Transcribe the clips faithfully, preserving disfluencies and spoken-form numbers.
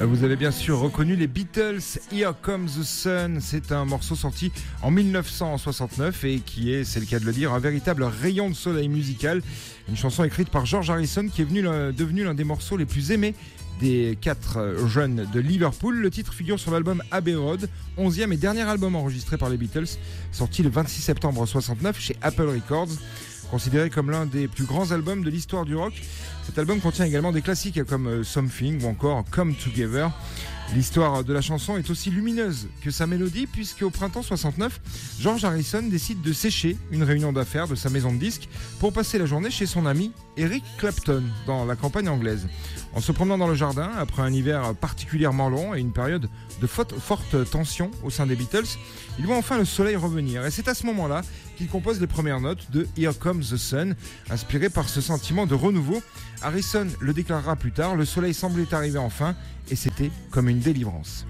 Vous avez bien sûr reconnu les Beatles, Here Comes the Sun. C'est un morceau sorti en dix-neuf cent soixante-neuf et qui est, c'est le cas de le dire, un véritable rayon de soleil musical. Une chanson écrite par George Harrison qui est venu, devenu l'un des morceaux les plus aimés des quatre jeunes de Liverpool. Le titre figure sur l'album Abbey Road, onzième et dernier album enregistré par les Beatles, sorti le vingt-six septembre soixante-neuf chez Apple Records. Considéré comme l'un des plus grands albums de l'histoire du rock, cet album contient également des classiques comme Something ou encore Come Together. L'histoire de la chanson est aussi lumineuse que sa mélodie, puisque au printemps soixante-neuf, George Harrison décide de sécher une réunion d'affaires de sa maison de disques pour passer la journée chez son ami Eric Clapton dans la campagne anglaise. En se promenant dans le jardin, après un hiver particulièrement long et une période de forte tension au sein des Beatles, il voit enfin le soleil revenir. Et c'est à ce moment-là qu'il compose les premières notes de Here Comes the Sun, inspiré par ce sentiment de renouveau. Harrison le déclarera plus tard, le soleil semblait arriver enfin et c'était comme une délivrance.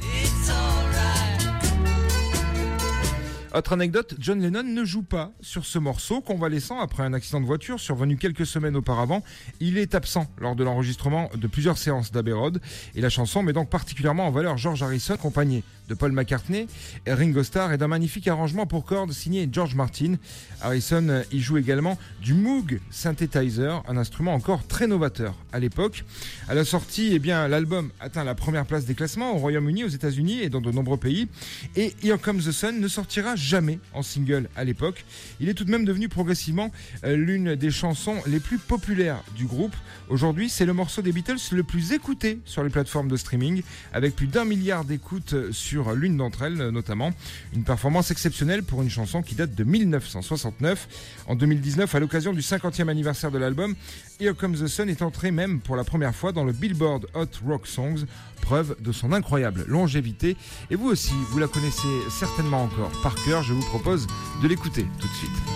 Autre anecdote, John Lennon ne joue pas sur ce morceau, convalescent après un accident de voiture survenu quelques semaines auparavant. Il est absent lors de l'enregistrement de plusieurs séances d'Abbey Road et la chanson met donc particulièrement en valeur George Harrison, accompagné de Paul McCartney, Ringo Starr et d'un magnifique arrangement pour cordes signé George Martin. Harrison y joue également du Moog Synthesizer, un instrument encore très novateur à l'époque. À la sortie, eh bien, l'album atteint la première place des classements au Royaume-Uni, aux États-Unis et dans de nombreux pays. Et Here Comes the Sun ne sortira jamais en single à l'époque. Il est tout de même devenu progressivement euh, l'une des chansons les plus populaires du groupe. Aujourd'hui, c'est le morceau des Beatles le plus écouté sur les plateformes de streaming, avec plus d'un milliard d'écoutes sur l'une d'entre elles notamment. Une performance exceptionnelle pour une chanson qui date de dix-neuf cent soixante-neuf. En deux mille dix-neuf, à l'occasion du cinquantième anniversaire de l'album, Here Comes the Sun est entré même pour la première fois dans le Billboard Hot Rock Songs, preuve de son incroyable longévité. Et vous aussi, vous la connaissez certainement encore par cœur. Je vous propose de l'écouter tout de suite.